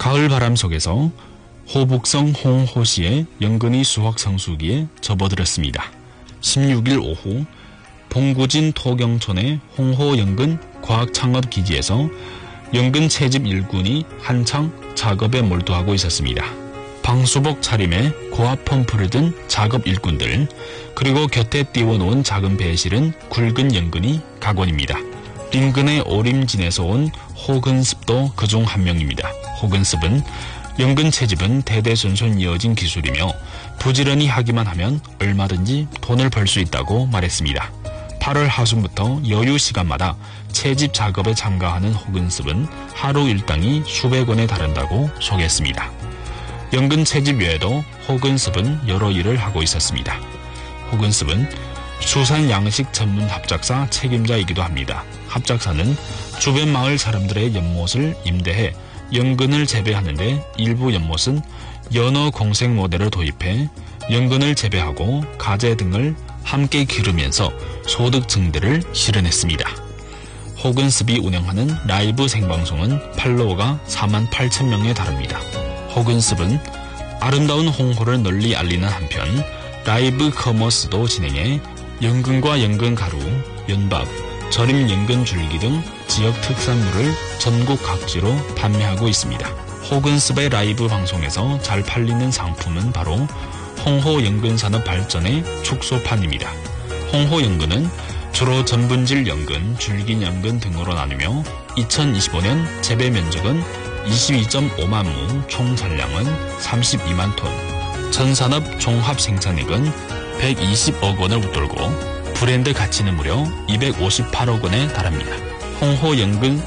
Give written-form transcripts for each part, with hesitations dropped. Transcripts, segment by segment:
가을 바람 속에서 호북성 홍호시의 연근이 수확 성수기에 접어들었습니다. 16일 오후 봉구진 토경촌의 홍호연근 과학창업기지에서 연근 채집 일꾼이 한창 작업에 몰두하고 있었습니다. 방수복 차림에 고압 펌프를 든 작업 일꾼들, 그리고 곁에 띄워놓은 작은 배에 실은 굵은 연근이 각원입니다. 인근의 오림진에서 온 호근습도 그중 한 명입니다. 호근습은 연근 채집은 대대손손 이어진 기술이며 부지런히 하기만 하면 얼마든지 돈을 벌 수 있다고 말했습니다. 8월 하순부터 여유 시간마다 채집 작업에 참가하는 호근습은 하루 일당이 수백 원에 달한다고 소개했습니다. 연근 채집 외에도 호근습은 여러 일을 하고 있었습니다. 호근습은 수산 양식 전문 합작사 책임자이기도 합니다. 합작사는 주변 마을 사람들의 연못을 임대해 연근을 재배하는데 일부 연못은 연어 공생 모델을 도입해 연근을 재배하고 가재 등을 함께 기르면서 소득 증대를 실현했습니다. 호근습이 운영하는 라이브 생방송은 팔로워가 48,000명에 달합니다. 호근습은 아름다운 홍호를 널리 알리는 한편 라이브 커머스도 진행해 연근과 연근 가루, 연밥, 절임 연근 줄기 등 지역 특산물을 전국 각지로 판매하고 있습니다. 호근습의 라이브 방송에서 잘 팔리는 상품은 바로 홍호 연근 산업 발전의 축소판입니다. 홍호 연근은 주로 전분질 연근, 줄기 연근 등으로 나누며 2025년 재배 면적은 22.5만 무, 총产량은 32만 톤, 전산업 종합 생산액은 120억 원을 웃돌고 브랜드 가치는 무려 258억 원에 달합니다. 홍호 연근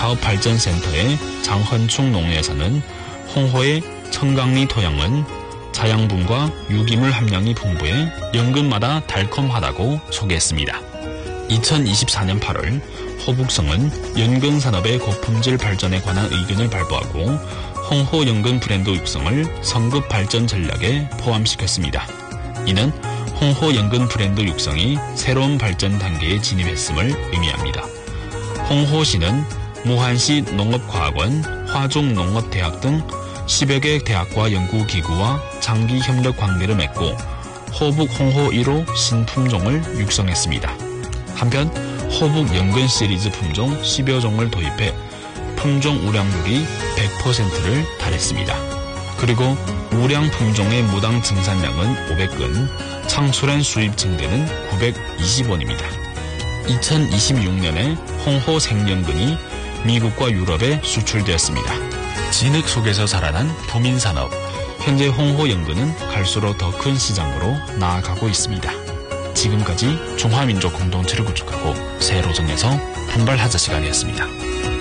사업발전센터의 장헌충 농회에서는 홍호의 청강리 토양은 자양분과 유기물 함량이 풍부해 연근마다 달콤하다고 소개했습니다. 2024년 8월 호북성은 연근 산업의 고품질 발전에 관한 의견을 발표하고 홍호 연근 브랜드 육성을 성급 발전 전략에 포함시켰습니다. 이는 홍호 연근 브랜드 육성이 새로운 발전 단계에 진입했음을 의미합니다. 홍호시는 무한시 농업과학원, 화종농업대학 등 10여 개 대학과 연구기구와 장기 협력 관계를 맺고 호북 홍호 1호 신품종을 육성했습니다. 한편 호북 연근 시리즈 품종 10여 종을 도입해 품종 우량률이 100%를 달했습니다. 그리고 우량 품종의 무당 증산량은 500근, 창출한 수입 증대는 920원입니다. 2026년에 홍호 생연근이 미국과 유럽에 수출되었습니다. 진흙 속에서 자라난 부민산업, 현재 홍호 연근은 갈수록 더 큰 시장으로 나아가고 있습니다. 지금까지 중화민족 공동체를 구축하고 새로 정해서 분발하자 시간이었습니다.